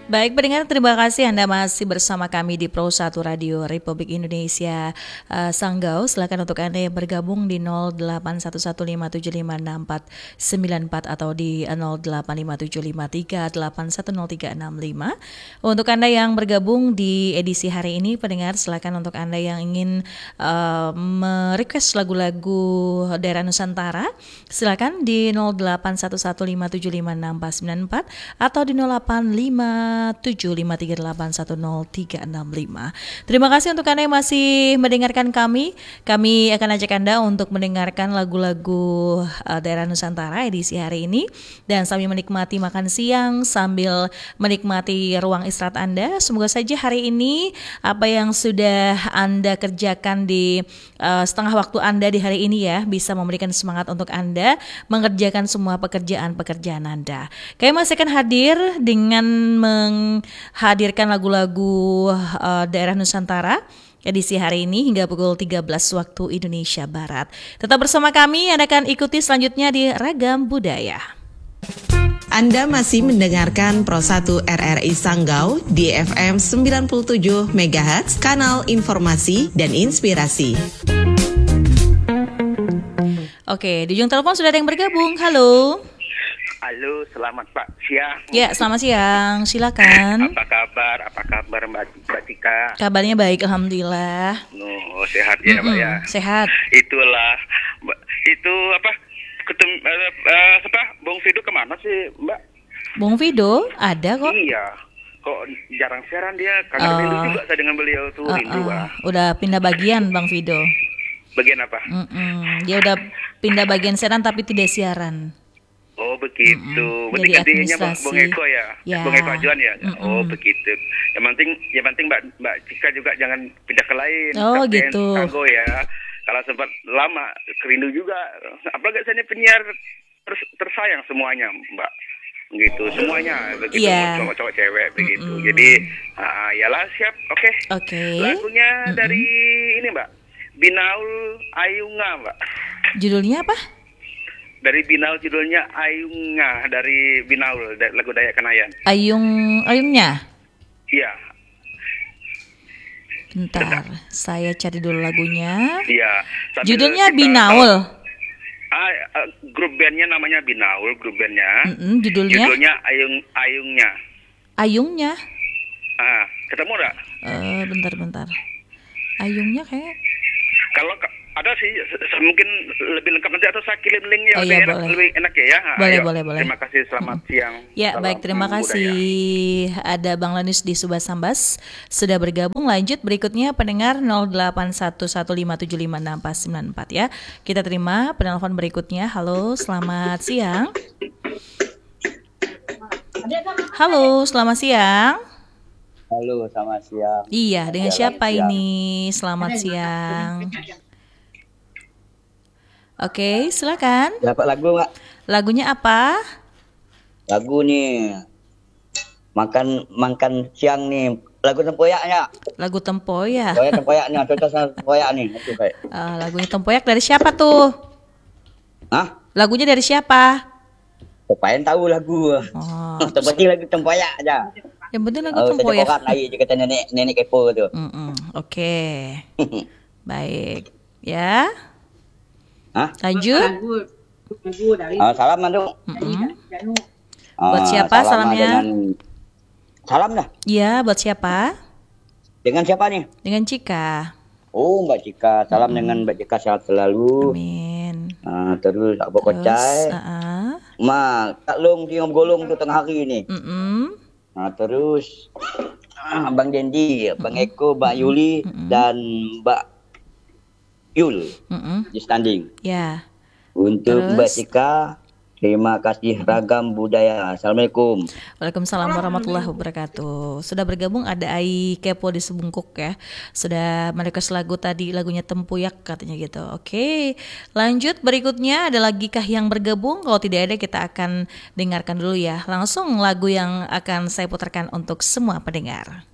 Baik pendengar, terima kasih Anda masih bersama kami di Pro 1 Radio Republik Indonesia Sanggau. Silakan untuk Anda yang bergabung di 081157564494 atau di 085753810365. Untuk Anda yang bergabung di edisi hari ini, pendengar, silakan untuk Anda yang ingin merequest lagu-lagu daerah Nusantara, silakan di 081157564494 atau di 085753810365. Terima kasih untuk Anda yang masih mendengarkan kami. Kami akan ajak Anda untuk mendengarkan lagu-lagu daerah Nusantara edisi hari ini dan sambil menikmati makan siang, sambil menikmati ruang istirahat Anda. Semoga saja hari ini apa yang sudah Anda kerjakan di setengah waktu Anda di hari ini ya bisa memberikan semangat untuk Anda mengerjakan semua pekerjaan-pekerjaan Anda. Kami masih akan hadir dengan menghadirkan lagu-lagu daerah Nusantara edisi hari ini hingga pukul 13 waktu Indonesia Barat. Tetap bersama kami, Anda akan ikuti selanjutnya di Ragam Budaya. Anda masih mendengarkan Pro 1 RRI Sanggau di FM 97 MHz, kanal informasi dan inspirasi. Oke, di ujung telepon sudah ada yang bergabung. Halo. Halo, selamat siang. Ya, selamat siang. Silakan. Apa kabar Mbak Cika? Kabarnya baik, alhamdulillah. Sehat ya, Mbak ya. Sehat. Itulah, itu apa? Bung Fido kemana sih, Mbak? Bung Fido ada kok. Iya. Kok jarang siaran dia? Karena rindu juga saya dengan beliau tuh rindu. Udah pindah bagian Bang Fido. Bagian apa? Dia udah pindah bagian siaran tapi tidak siaran. Oh begitu. Jadi Gantinya administrasi. Bung Eko ya? Bung Eko Ajuan ya? Oh begitu. Yang penting Mbak Cika juga jangan pindah ke lain. Oh KPN gitu. Sanggau ya. Kalau sempat lama kerindu juga. Apalagi saya ini penyiar tersayang semuanya Mbak. Gitu semuanya begitu. Iya. Cowok-cowok cewek begitu. Jadi yalah siap. Oke. Lagunya dari ini Mbak. Binaul Ayunga Mbak. Judulnya apa? Dari Binaul, judulnya Ayunga, dari Binaul, lagu Dayak Kenayan. Ayungnya? Iya. Bentar, saya cari dulu lagunya. Iya. Judulnya Binaul. Grup bandnya namanya Binaul, grup bandnya. Judulnya? Judulnya Ayungnya. Ayungnya? Ketemu nggak? Bentar. Ayungnya kayak. Kalau ada sih, mungkin lebih lengkap nanti atau saya kirim linknya lebih enak ya. Boleh. Terima kasih, selamat siang. Ya, baik, terima kasih. Ada Bang Lanus di Subas Sambas sudah bergabung. Lanjut berikutnya pendengar 081157564494 ya. Kita terima penelpon berikutnya. Halo, selamat siang. Halo, selamat siang. Halo, selamat siang. Iya, dengan siapa ini? Selamat siang. Oke, silakan. Dapat lagu nggak? Lagunya apa? Lagu nih. Makan siang nih. Lagu tempoyaknya. Lagu Tempoyak. Tempoyaknya, cocok sama tempoyak nih. Itu kayak. Lagunya Tempoyak dari siapa tuh? Hah? Lagunya dari siapa? Pengen tahu lagu. Seperti lagu tempoyak aja. Yang penting lagu Tempoyak. Saya lagi kata nenek kepo tu. Oke. Baik. Ya. Hah? Lanjut. Salam tu. Buat siapa salamnya? Salam dah. Iya, buat siapa? Dengan siapa nih? Dengan Cika. Oh, Mbak Cika. Salam dengan Mbak Cika sehat selalu. Amin. Terus tak berkocai. Tak long tiang golong tu tengah hari ni. Terus Abang Dendi, Abang Eko, Mbak Yuli dan Mbak Yul di standing. Ya. Untuk Mbak Cika, terima kasih. Ragam Budaya. Assalamualaikum. Waalaikumsalam warahmatullahi wabarakatuh. Sudah bergabung ada Ai Kepo di Sebungkuk ya. Sudah merequest lagu tadi, lagunya Tempoyak katanya gitu. Oke, lanjut berikutnya ada lagi kah yang bergabung? Kalau tidak ada kita akan dengarkan dulu ya. Langsung lagu yang akan saya putarkan untuk semua pendengar.